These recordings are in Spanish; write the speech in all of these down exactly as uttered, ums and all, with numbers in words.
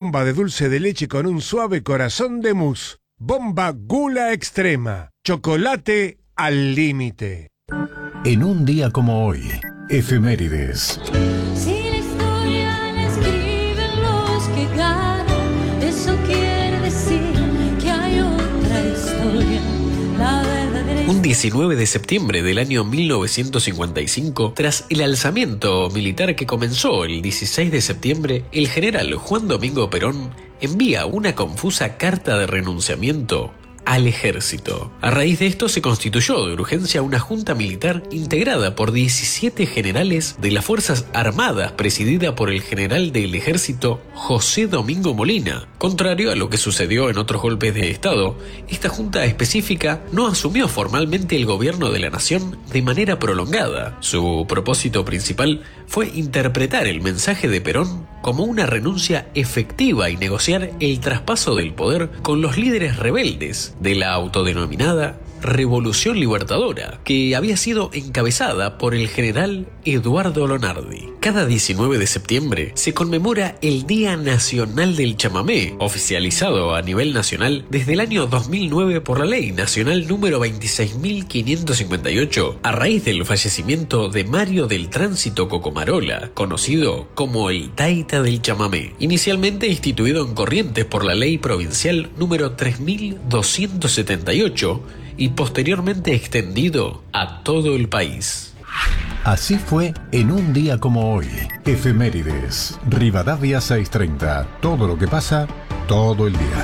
bomba de dulce de leche con un suave corazón de mousse. Bomba Gula Extrema. Chocolate al límite. En un día como hoy, efemérides. Si la historia la escriben los que ganan, eso quiere decir que hay otra historia. La verdadera. Un diecinueve de septiembre del año mil novecientos cincuenta y cinco, tras el alzamiento militar que comenzó el dieciséis de septiembre, el general Juan Domingo Perón envía una confusa carta de renunciamiento al ejército. A raíz de esto se constituyó de urgencia una junta militar integrada por diecisiete generales de las Fuerzas Armadas, presidida por el general del ejército José Domingo Molina. Contrario a lo que sucedió en otros golpes de estado, esta junta específica no asumió formalmente el gobierno de la nación de manera prolongada. Su propósito principal fue interpretar el mensaje de Perón como una renuncia efectiva y negociar el traspaso del poder con los líderes rebeldes de la autodenominada Revolución Libertadora, que había sido encabezada por el general Eduardo Lonardi. Cada diecinueve de septiembre se conmemora el Día Nacional del Chamamé, oficializado a nivel nacional desde el año dos mil nueve por la Ley Nacional número veintiséis mil quinientos cincuenta y ocho, a raíz del fallecimiento de Mario del Tránsito Cocomarola, conocido como el Taita del Chamamé, inicialmente instituido en Corrientes por la Ley Provincial número tres mil doscientos setenta y ocho, y posteriormente extendido a todo el país. Así fue en un día como hoy. Efemérides. Rivadavia seiscientos treinta. Todo lo que pasa, todo el día.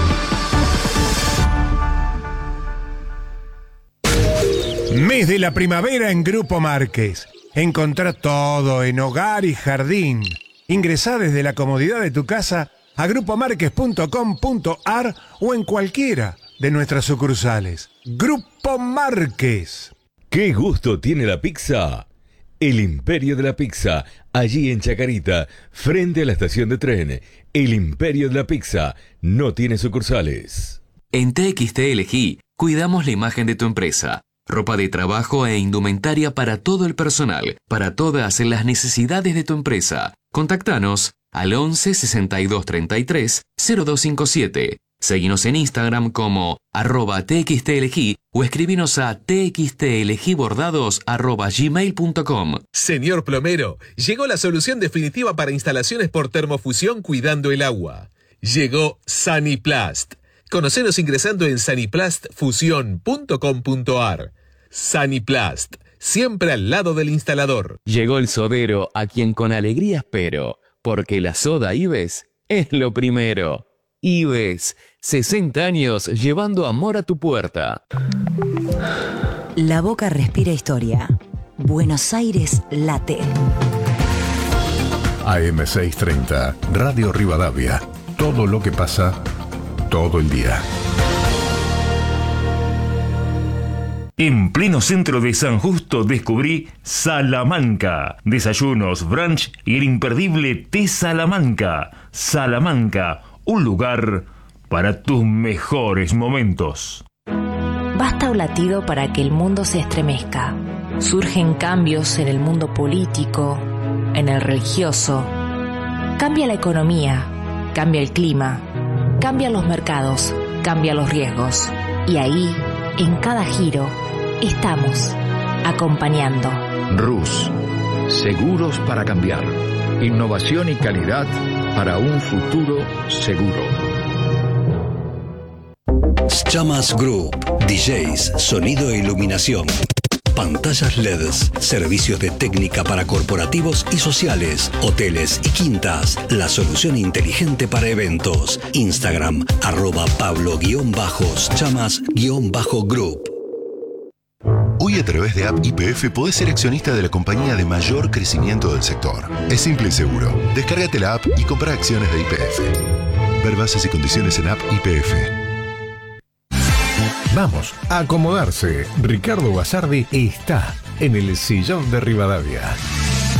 Mes de la primavera en Grupo Márquez. Encontrá todo en hogar y jardín. Ingresá desde la comodidad de tu casa a grupo márquez punto com punto ar o en cualquiera de nuestras sucursales. Grupo Márquez. ¿Qué gusto tiene la pizza? El Imperio de la Pizza, allí en Chacarita, frente a la estación de tren. El Imperio de la Pizza no tiene sucursales. En T X T Elegí cuidamos la imagen de tu empresa. Ropa de trabajo e indumentaria para todo el personal, para todas las necesidades de tu empresa. Contactanos al once sesenta y dos treinta y tres cero dos cincuenta y siete. Seguinos en Instagram como arroba txtelegí o escribinos a txtelegibordados arroba gmail punto com. Señor plomero, llegó la solución definitiva para instalaciones por termofusión cuidando el agua. Llegó Saniplast. Conocenos ingresando en saniplast fusión punto com punto ar. Saniplast, siempre al lado del instalador. Llegó el sodero a quien con alegría espero, porque la soda Ives es lo primero. Ives, sesenta años llevando amor a tu puerta. La Boca respira historia. Buenos Aires late. A M seiscientos treinta, Radio Rivadavia. Todo lo que pasa, todo el día. En pleno centro de San Justo descubrí Salamanca. Desayunos, brunch y el imperdible té Salamanca. Salamanca, un lugar para tus mejores momentos. Basta un latido para que el mundo se estremezca. Surgen cambios en el mundo político, en el religioso. Cambia la economía, cambia el clima, cambian los mercados, cambian los riesgos. Y ahí, en cada giro, estamos acompañando. Rus, seguros para cambiar. Innovación y calidad para un futuro seguro. Chamas Group, D Js, sonido e iluminación. Pantallas L E Ds, servicios de técnica para corporativos y sociales, hoteles y quintas. La solución inteligente para eventos. Instagram, arroba Pablo-Chamas-Group. Hoy a través de App Y P F podés ser accionista de la compañía de mayor crecimiento del sector. Es simple y seguro. Descárgate la app y compra acciones de Y P F. Ver bases y condiciones en App Y P F. Vamos a acomodarse. Ricardo Basardi está en el sillón de Rivadavia.